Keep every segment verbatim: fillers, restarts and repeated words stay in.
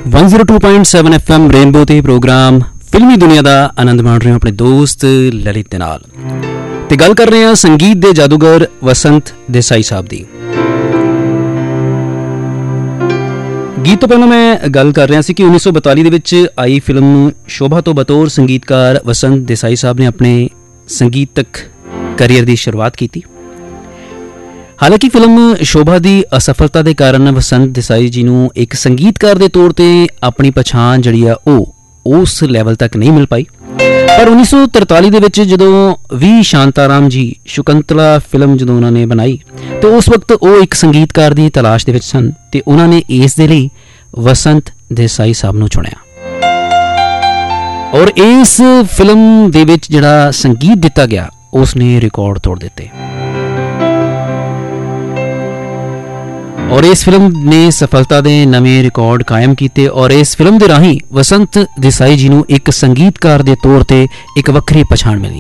One zero two point seven F M rainbow ते programme फिल्मी दुनिया का आनंद माण रहे हो अपने दोस्त ललित दे नाल ते गल कर रहे हैं संगीत दे जादूगर वसंत देसाई साहब दी। गीत तो पहले मैं गल कर रहा सी कि उन्नीस सौ बताली दे विच आई फिल्म शोभा तो बतौर संगीतकार वसंत देसाई साहब ने अपने संगीतक करियर की शुरुआत की थी। हालांकि फिल्म शोभा की असफलता के कारण वसंत देसाई जी नूं एक संगीतकार के तौर पर अपनी पछाण जिहड़ी आ ओह उस लैवल तक नहीं मिल पाई। पर उन्नीस सौ तरताली दे विच जदों we Shantaram ji Shakuntala film जदों उन्होंने बनाई तो उस वक्त वो एक संगीतकार की तलाश दे विच सन ते उन्होंने इस दे लई वसंत देसाई साहब नूं चुनिया और इस फिल्म दे विच जिहड़ा संगीत दिता गया उसने रिकॉर्ड तोड़ दिते और इस फिल्म ने सफलता दे नवे रिकॉर्ड कायम किए और इस फिल्म दे राही वसंत देसाई जी नूं एक संगीतकार दे तौर ते एक वक्री पछाण मिली।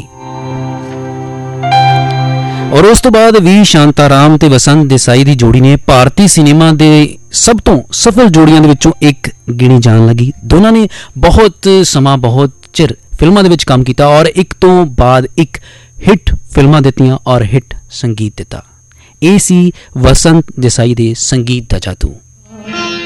और उस तो बाद वी शांताराम ते वसंत देसाई दी जोड़ी ने भारतीय सिनेमा दे सब तो सफल जोड़ियां दे विचों एक गिनी जान लगी। दोनों ने बहुत समा बहुत चिर फिल्मां दे विच काम किया और एक तो बाद एक हिट फिल्मां दित्तियां और हिट संगीत दिता। ए सी वसंत देसाई दे संगीत दा जादू।